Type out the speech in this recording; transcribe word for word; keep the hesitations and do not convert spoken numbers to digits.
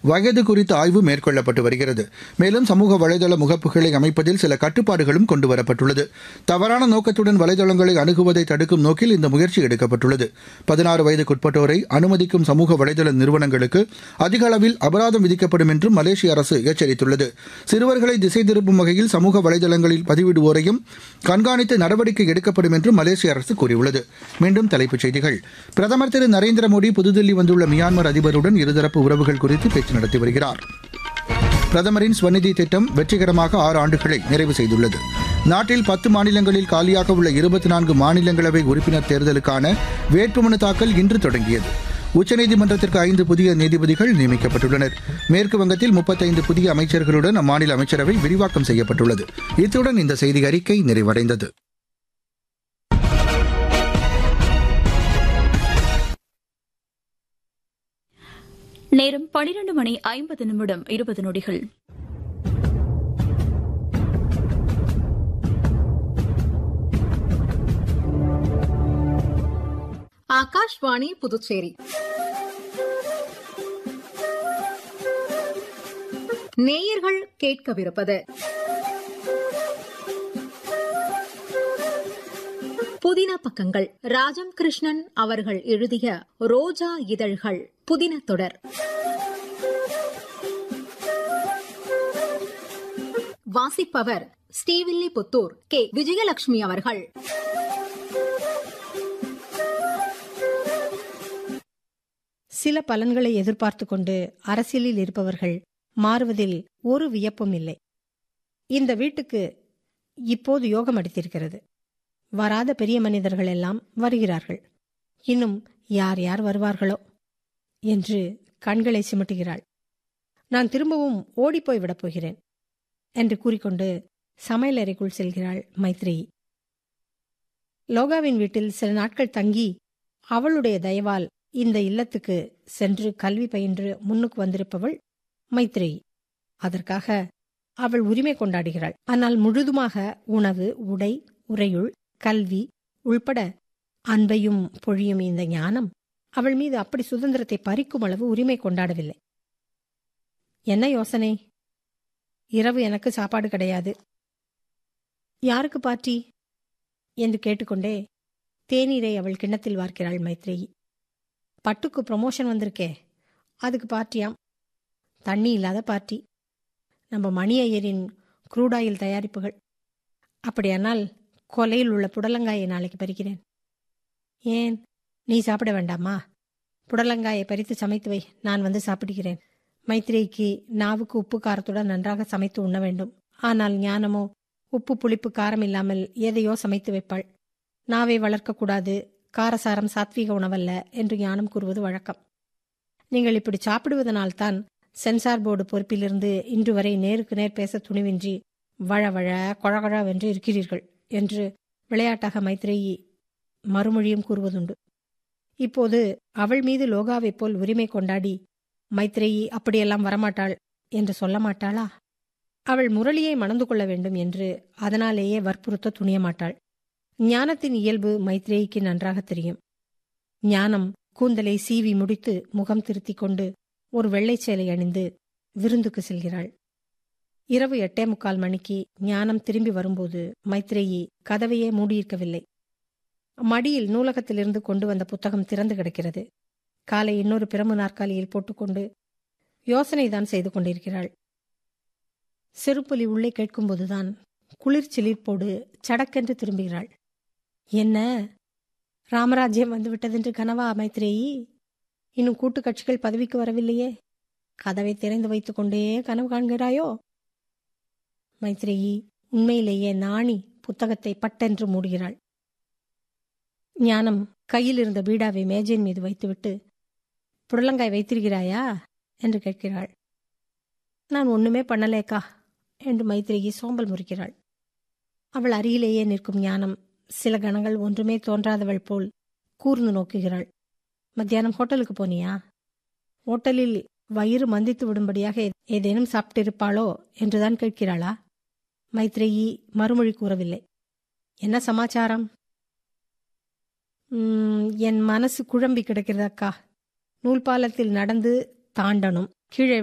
வயது குறித்த ஆய்வு மேற்கொள்ளப்பட்டு வருகிறது. மேலும் சமூக வலைதள முகப்புகளை அமைப்பதில் சில கட்டுப்பாடுகளும் கொண்டுவரப்பட்டுள்ளது. தவறான நோக்கத்துடன் வலைதளங்களை அணுகுவதை தடுக்கும் நோக்கில் இந்த முயற்சி எடுக்கப்பட்டுள்ளது. பதினாறு வயதுக்குட்பட்டோரை அனுமதிக்கும் சமூக வலைதள நிறுவனங்களுக்கு அதிக அளவில் அபராதம் விதிக்கப்படும் என்றும் மலேசிய அரசு எச்சரித்துள்ளது. சிறுவர்களை திசை திருப்பும் வகையில் சமூக வலைதளங்களில் பதிவிடுவோரையும் கண்காணித்து நடவடிக்கை எடுக்கப்படும் என்றும் மலேசிய அரசு கூறியுள்ளது. மீண்டும் தலைப்புச் செய்திகள். பிரதமர் திரு நரேந்திர மோடி புதுதில்லி வந்துள்ள மியான்மர் அதிபருடன் இருதரப்பு உறவுகள் குறித்து பேச்சு நடத்தி வருகிறார். பிரதமரின் ஸ்வநிதி திட்டம் வெற்றிகரமாக ஆறு ஆண்டுகளை நிறைவு செய்துள்ளது. நாட்டில் பத்து மாநிலங்களில் காலியாக உள்ள இருபத்தி நான்கு மாநிலங்களவை உறுப்பினர் தேர்தலுக்கான வேட்புமனு தாக்கல் இன்று தொடங்கியது. உச்சநீதிமன்றத்திற்கு ஐந்து புதிய நீதிபதிகள் நியமிக்கப்பட்டுள்ளனர். மேற்கு வங்கத்தில் முப்பத்தைந்து புதிய அமைச்சர்களுடன் அம்மாநில அமைச்சரவை விரிவாக்கம் செய்யப்பட்டுள்ளது. இத்துடன் இந்த செய்தி அறிக்கை நிறைவடைந்தது. நேரம் பனிரண்டு மணி ஐம்பது நிமிடம் இருபது நொடிகள். ஆகாஷ்வாணி புதுச்சேரி. நேயர்கள் கேட்கவிருப்பது புதின பக்கங்கள். ராஜம் கிருஷ்ணன் அவர்கள் எழுதிய ரோஜா இதழ்கள் புதின தொடர். வாசிப்பவர் ஸ்ரீவில்லிபுத்தூர் கே விஜயலட்சுமி அவர்கள். சில பலன்களை எதிர்பார்த்து கொண்டு அரசியலில் இருப்பவர்கள் மாறுவதில் ஒரு வியப்பும் இல்லை. இந்த வீட்டுக்கு இப்போது யோகம் அடித்திருக்கிறது. வராத பெரிய மனிதர்கள் எல்லாம் வருகிறார்கள். இன்னும் யார் யார் வருவார்களோ என்று கண்களை சிமிட்டுகிறாள். நான் திரும்பவும் ஓடிப்போய் விடப் போகிறேன் என்று கூறிக்கொண்டு சமையலறைக்குள் செல்கிறாள் மைத்ரேயி. லோகாவின் வீட்டில் சில நாட்கள் தங்கி அவளுடைய தயவால் இந்த இல்லத்துக்கு சென்று கல்வி பயின்று முன்னுக்கு வந்திருப்பவள் மைத்ரேயி. அதற்காக அவள் உரிமை கொண்டாடுகிறாள். ஆனால் முழுதுமாக உணவு, உடை, உறையுள், கல்வி உள்பட அன்பையும் பொழியும் இந்த ஞானம் அவள் மீது அப்படி சுதந்திரத்தை பறிக்கும் அளவு உரிமை கொண்டாடவில்லை. என்ன யோசனை? இரவு எனக்கு சாப்பாடு கிடையாது. யாருக்கு பார்ட்டி என்று கேட்டுக்கொண்டே தேநீரை அவள் கிண்ணத்தில் வார்க்கிறாள் மைத்ரேயி. பட்டுக்கு ப்ரமோஷன் வந்திருக்கே, அதுக்கு பார்ட்டியாம். தண்ணி இல்லாத பார்ட்டி. நம்ம மணி ஐயரின் குரூடாயில் தயாரிப்புகள். அப்படியானால் கொலையில் உள்ள புடலங்காயை நாளைக்கு பறிக்கிறேன். ஏன், நீ சாப்பிட வேண்டாமா? புடலங்காயை பறித்து சமைத்து வை, நான் வந்து சாப்பிடுகிறேன். மைத்ரேயிக்கு நாவுக்கு உப்பு காரத்துடன் நன்றாக சமைத்து உண்ண வேண்டும். ஆனால் ஞானமோ உப்பு புளிப்பு காரம் இல்லாமல் எதையோ சமைத்து வைப்பாள். நாவை வளர்க்கக்கூடாது, காரசாரம் சாத்வீக உணவல்ல என்று ஞானம் கூறுவது வழக்கம். நீங்கள் இப்படி சாப்பிடுவதனால்தான் சென்சார் போர்டு பொறுப்பிலிருந்து இன்று வரை நேருக்கு நேர் பேச துணிவின்றி வழவழ கொழகழவென்று இருக்கிறீர்கள் என்று விளையாட்டாக மைத்ரேயி மறுமொழியும் கூறுவதுண்டு. இப்போது அவள் மீது லோகாவைப் போல் உரிமை கொண்டாடி மைத்ரேயி அப்படியெல்லாம் வரமாட்டாள் என்று சொல்ல மாட்டாளா? அவள் முரளியை மணந்து கொள்ள வேண்டும் என்று அதனாலேயே வற்புறுத்த துணிய மாட்டாள். ஞானத்தின் இயல்பு மைத்ரேயிக்கு நன்றாக தெரியும். ஞானம் கூந்தலை சீவி முடித்து முகம் திருத்திக் கொண்டு ஒரு வெள்ளை சேலை அணிந்து விருந்துக்கு செல்கிறாள். இரவு எட்டே முக்கால் மணிக்கு ஞானம் திரும்பி வரும்போது மைத்ரேயி கதவையே மூடியிருக்கவில்லை. மடியில் நூலகத்திலிருந்து கொண்டு வந்த புத்தகம் திறந்து கிடக்கிறது. காலை இன்னொரு பிரம்பு நாற்காலியில் போட்டுக்கொண்டு யோசனைதான் செய்து கொண்டிருக்கிறாள். செருப்பொலி உள்ளே கேட்கும்போதுதான் குளிர் சிலிர்ப்போடு சடக்கென்று திரும்புகிறாள். என்ன, ராமராஜ்யம் வந்துவிட்டதென்று கனவா மைத்ரேயி? இன்னும் கூட்டு கட்சிகள் பதவிக்கு வரவில்லையே. கதவை திறந்து வைத்துக் கொண்டே கனவு காண்கிறாயோ? மைத்ரேயி உண்மையிலேயே நாணி புத்தகத்தை பட்டென்று மூடுகிறாள். ஞானம் கையில் இருந்த பீடாவை மேஜையின் மீது வைத்துவிட்டு, புடலங்காய் வைத்திருக்கிறாயா என்று கேட்கிறாள். நான் ஒண்ணுமே பண்ணலேக்கா என்று மைத்ரேயி சோம்பல் முறிக்கிறாள். அவள் அருகிலேயே நிற்கும் ஞானம் சில கணங்கள் ஒன்றுமே தோன்றாதவள் போல் கூர்ந்து நோக்குகிறாள். மத்தியானம் ஹோட்டலுக்கு போனியா? ஹோட்டலில் வயிறு மந்தித்து விடும்படியாக ஏதேனும் சாப்பிட்டிருப்பாளோ என்றுதான் கேட்கிறாளா? மைத்ரேயி மறுமொழி கூறவில்லை. என்ன சமாச்சாரம்? என் மனசு குழம்பி கிடக்கிறதக்கா. நூல்பாலத்தில் நடந்து தாண்டனும், கீழே